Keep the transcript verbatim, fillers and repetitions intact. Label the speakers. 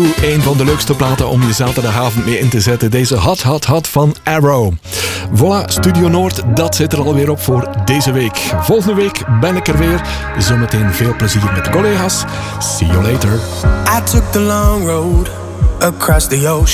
Speaker 1: Een van de leukste platen om je zaterdagavond mee in te zetten. Deze Hot Hot Hot van Arrow. Voilà, Studio Noord, dat zit er alweer op voor deze week. Volgende week ben ik er weer. Zometeen veel plezier met collega's. See you later.
Speaker 2: I took the long road across the ocean.